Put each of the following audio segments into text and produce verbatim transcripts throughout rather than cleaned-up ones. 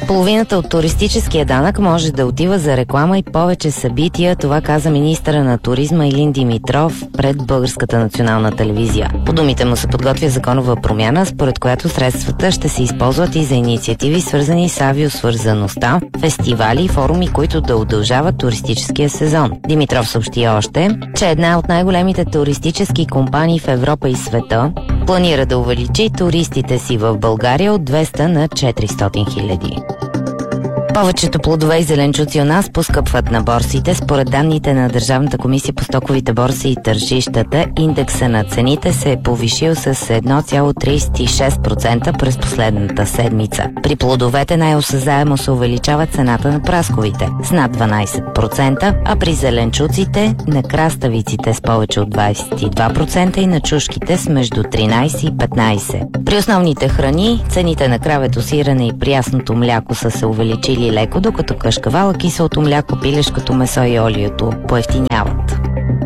Половината от туристическия данък може да отива за реклама и повече събития, това каза министъра на туризма Илин Димитров пред Българската национална телевизия. По думите му се подготвя законова промяна, според която средствата ще се използват и за инициативи, свързани с авиосвързаността, фестивали и форуми, които да удължават туристическия сезон. Димитров съобщи още, че една от най-големите туристически компании в Европа и света планира да увеличи туристите си в България от двеста на четиристотин хиляди. Повечето плодове и зеленчуци у нас поскъпват на борсите. Според данните на Държавната комисия по стоковите борси и тържищата, индекса на цените се е повишил с едно цяло тридесет и шест процента през последната седмица. При плодовете най-осезаемо се увеличава цената на прасковите с над дванадесет процента, а при зеленчуците на краставиците с повече от двадесет и два процента и на чушките с между тринадесет и петнадесет процента. При основните храни цените на кравето сирене и прясното мляко са се увеличили леко, докато кашкавала, киселото мляко, пилешкото месо и олиото поевтиняват.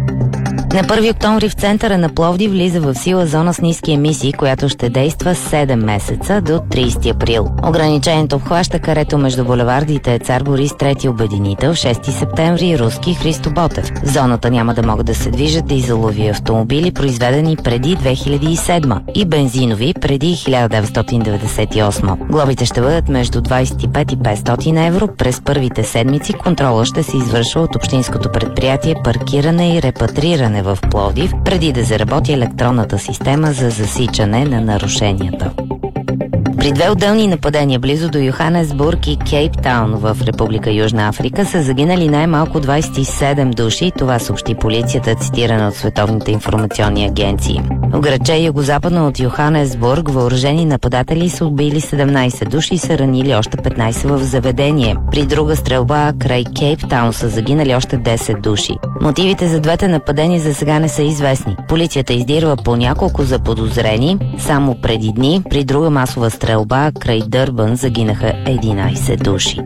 На първи октомври в центъра на Пловдив влиза в сила зона с ниски емисии, която ще действа седем месеца до тридесети април. Ограничението обхваща карето между булевардите Цар Борис трети обединител, шести септември и Руски Христо Ботев. В зоната няма да могат да се движат дизелови автомобили, произведени преди две хиляди и седма и бензинови преди хиляда деветстотин деветдесет и осма. Глобите ще бъдат между двадесет и пет и петстотин евро. През първите седмици контрола ще се извършва от общинското предприятие Паркиране и репатриране в Пловдив, преди да заработи електронната система за засичане на нарушенията. При две отделни нападения близо до Йоханесбург и Кейптаун в Република Южна Африка са загинали най-малко двадесет и седем души, това съобщи полицията, цитирана от световните информационни агенции. В градче югозападно от Йоханесбург въоръжени нападатели са убили седемнадесет души и са ранили още петнадесет в заведение. При друга стрелба край Кейптаун са загинали още десет души. Мотивите за двете нападения за сега не са известни. Полицията издирва по няколко заподозрени. Само преди дни при друга масова стрелба край Дърбан загинаха единадесет души.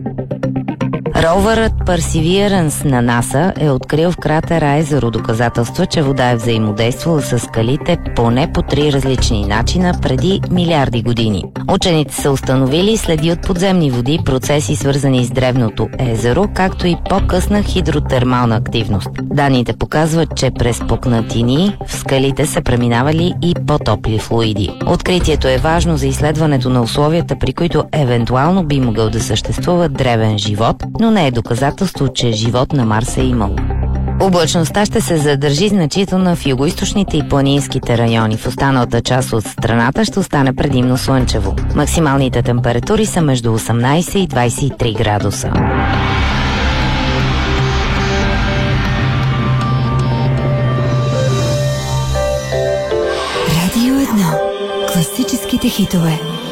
Ровърът Perseverance на НАСА е открил в кратера езеро доказателства, че вода е взаимодействала с скалите поне по три различни начина преди милиарди години. Учените са установили следи от подземни води, процеси свързани с древното езеро, както и по-късна хидротермална активност. Данните показват, че през пукнатини в скалите са преминавали и по-топли флуиди. Откритието е важно за изследването на условията, при които евентуално би могъл да съществува древен живот, но не е доказателство, че живот на Марс е имало. Облачността ще се задържи значително в югоизточните и планинските райони. В останалата част от страната ще остане предимно слънчево. Максималните температури са между осемнадесет и двадесет и три градуса. Радио едно. Класическите хитове.